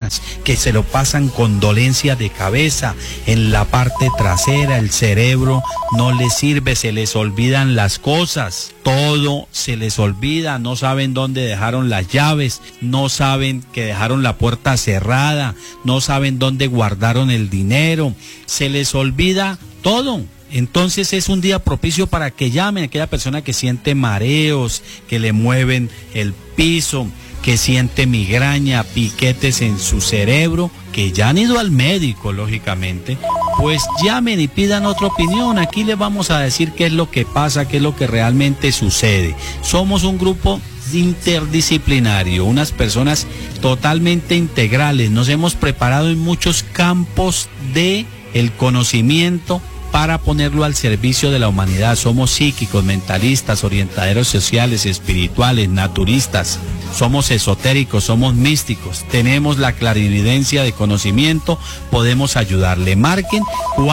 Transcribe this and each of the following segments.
personas que se lo pasan con dolencia de cabeza en la parte trasera, el cerebro no les sirve, se les olvidan las cosas, todo se les olvida, no saben dónde dejaron las llaves, no saben que dejaron la puerta cerrada, no saben dónde guardaron el dinero, se les olvida todo. Entonces es un día propicio para que llamen a aquella persona que siente mareos, que le mueven el piso, que siente migraña, piquetes en su cerebro, que ya han ido al médico, lógicamente, pues llamen y pidan otra opinión. Aquí les vamos a decir qué es lo que pasa, qué es lo que realmente sucede. Somos un grupo interdisciplinario, unas personas totalmente integrales. Nos hemos preparado en muchos campos de el conocimiento para ponerlo al servicio de la humanidad. Somos psíquicos, mentalistas, orientaderos sociales, espirituales, naturistas, somos esotéricos, somos místicos, tenemos la clarividencia de conocimiento, podemos ayudarle. Marquen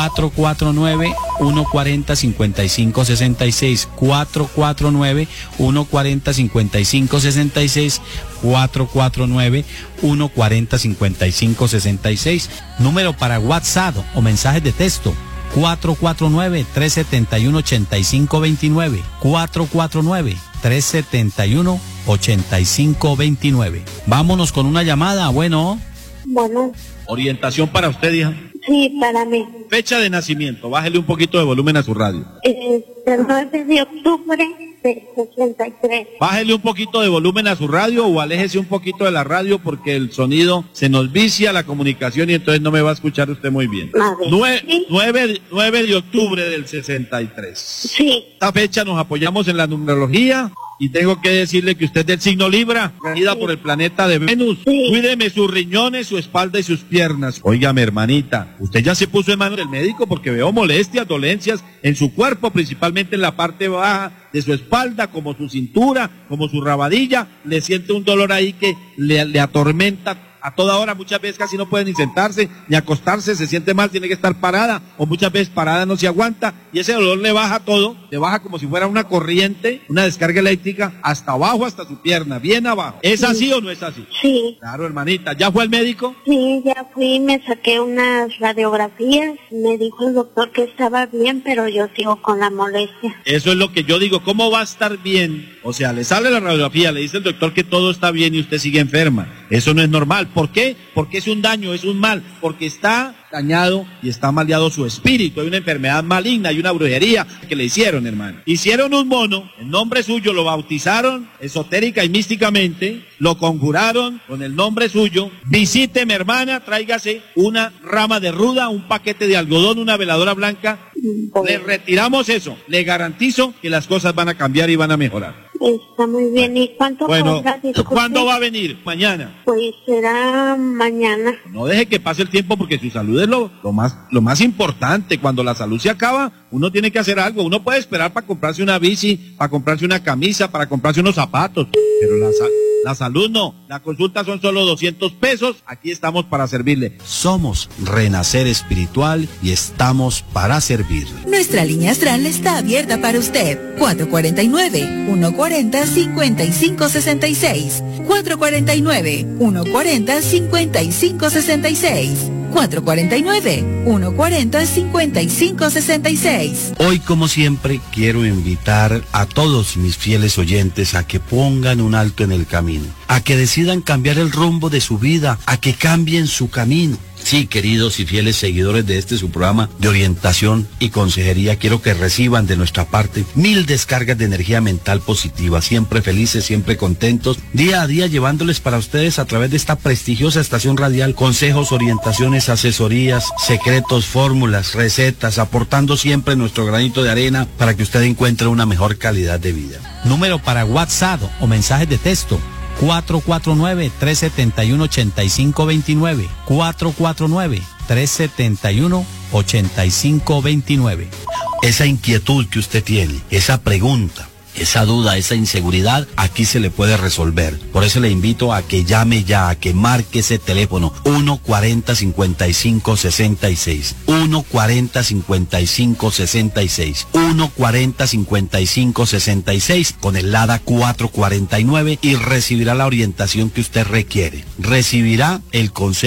449-140-5566, 449-140-5566, 449-140-5566, número para WhatsApp o mensajes de texto. 449-371-8529, 449-371-8529. Vámonos con una llamada. Bueno. Orientación para usted, hija. Sí, para mí. Fecha de nacimiento, bájele un poquito de volumen a su radio. El 9 de octubre del 63. Bájele un poquito de volumen a su radio o aléjese un poquito de la radio porque el sonido se nos vicia la comunicación y entonces no me va a escuchar usted muy bien. 9 de octubre del 63. Sí. Esta fecha nos apoyamos en la numerología. Y tengo que decirle que usted es del signo Libra, regida por el planeta de Venus. Sí. Cuídeme sus riñones, su espalda y sus piernas. Óigame, hermanita, usted ya se puso en manos del médico porque veo molestias, dolencias en su cuerpo, principalmente en la parte baja de su espalda, como su cintura, como su rabadilla. Le siente un dolor ahí que le atormenta a toda hora, muchas veces casi no puede ni sentarse, ni acostarse, se siente mal, tiene que estar parada, o muchas veces parada no se aguanta, y ese dolor le baja todo, le baja como si fuera una corriente, una descarga eléctrica, hasta abajo, hasta su pierna, bien abajo. ¿Es así o no es así? Sí. Claro, hermanita, ¿ya fue al médico? Sí, ya fui, me saqué unas radiografías, me dijo el doctor que estaba bien, pero yo sigo con la molestia. Eso es lo que yo digo, ¿cómo va a estar bien? O sea, le sale la radiografía, le dice el doctor que todo está bien y usted sigue enferma. Eso no es normal. ¿Por qué? Porque es un daño, es un mal, porque está dañado y está maleado su espíritu. Hay una enfermedad maligna, hay una brujería que le hicieron, hermano. Hicieron un mono, en nombre suyo, lo bautizaron esotérica y místicamente, lo conjuraron con el nombre suyo. Visíteme, hermana, tráigase una rama de ruda, un paquete de algodón, una veladora blanca. Le retiramos eso. Le garantizo que las cosas van a cambiar y van a mejorar. Está muy bien. ¿Y cuánto cobra? ¿Cuándo va a venir? Mañana. Pues será mañana. No deje que pase el tiempo porque su salud es lo más importante. Cuando la salud se acaba, uno tiene que hacer algo. Uno puede esperar para comprarse una bici, para comprarse una camisa, para comprarse unos zapatos, pero la salud no. La consulta son solo 200 pesos. Aquí estamos para servirle. Somos Renacer Espiritual y estamos para servirle. Nuestra línea astral está abierta para usted. 449-140-5566. 449-140-5566. 449-140-5566. Hoy, como siempre, quiero invitar a todos mis fieles oyentes a que pongan un alto en el camino, a que decidan cambiar el rumbo de su vida, a que cambien su camino. Sí, queridos y fieles seguidores de su programa de orientación y consejería, quiero que reciban de nuestra parte 1000 descargas de energía mental positiva, siempre felices, siempre contentos, día a día llevándoles para ustedes a través de esta prestigiosa estación radial consejos, orientaciones, asesorías, secretos, fórmulas, recetas, aportando siempre nuestro granito de arena para que usted encuentre una mejor calidad de vida. Número para WhatsApp o mensajes de texto: 449-371-8529, 449-371-8529. Esa inquietud que usted tiene, esa pregunta, esa duda, esa inseguridad, aquí se le puede resolver. Por eso le invito a que llame ya, a que marque ese teléfono 140-5566, 140-5566, 140-5566 con el LADA 449 y recibirá la orientación que usted requiere. Recibirá el consejo